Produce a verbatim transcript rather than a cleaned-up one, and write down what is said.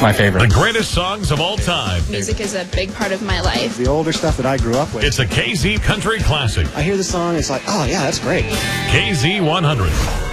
my favorite. The greatest songs of all time. Music is a big part of my life. The older stuff that I grew up with. It's a K Z Country Classic. I hear the song, it's like, oh yeah, that's great. K Z one hundred.